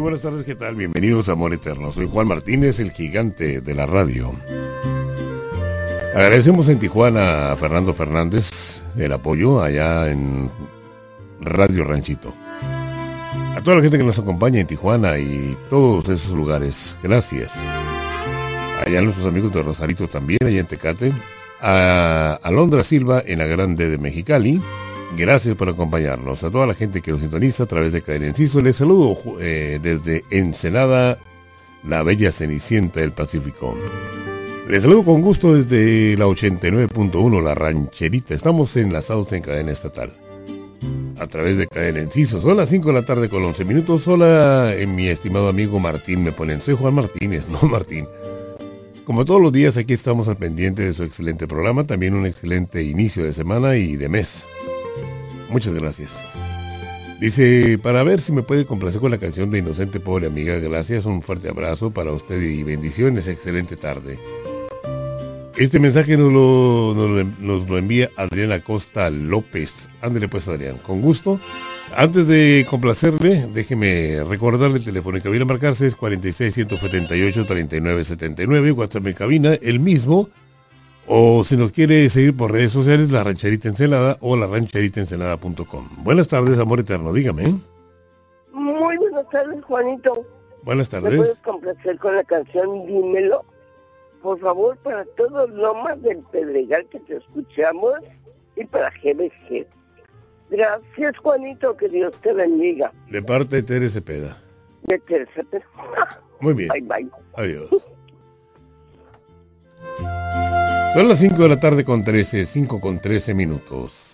buenas tardes, ¿qué tal? Bienvenidos a Amor Eterno. Soy Juan Martínez, el gigante de la radio. Agradecemos en Tijuana a Fernando Fernández el apoyo allá en Radio Ranchito. A toda la gente que nos acompaña en Tijuana y todos esos lugares, gracias. Allá a nuestros amigos de Rosarito también, allá en Tecate. A Alondra Silva en la Grande de Mexicali. Gracias por acompañarnos. A toda la gente que nos sintoniza a través de Cadena Enciso, les saludo desde Ensenada, la bella Cenicienta del Pacífico. Les saludo con gusto desde la 89.1, La Rancherita. Estamos enlazados en cadena estatal a través de Cadena Enciso. Son las 5 de la tarde con 11 minutos. Hola, mi estimado amigo Martín, me ponen. Soy Juan Martínez, no Martín. Como todos los días, aquí estamos al pendiente de su excelente programa. También un excelente inicio de semana y de mes. Muchas gracias. Dice, para ver si me puede complacer con la canción de Inocente Pobre Amiga. Gracias, un fuerte abrazo para usted y bendiciones. Excelente tarde. Este mensaje nos lo envía Adriana Costa López. Ándele pues, Adrián, con gusto. Antes de complacerle, déjeme recordarle el teléfono en cabina, marcarse es 46-178-3979, WhatsApp en cabina, el mismo. O si nos quiere seguir por redes sociales, La Rancherita Ensenada o larancheritaensenada.com. Buenas tardes, amor eterno, dígame. Muy buenas tardes, Juanito. Buenas tardes. ¿Me puedes complacer con la canción Dímelo? Por favor, para todos Lomas del Pedregal que te escuchamos y para GBG. Gracias, Juanito, que Dios te bendiga. De parte de Tere Cepeda. De Tere Cepeda. Muy bien. Bye, bye. Adiós. Son las 5 de la tarde con 13 minutos.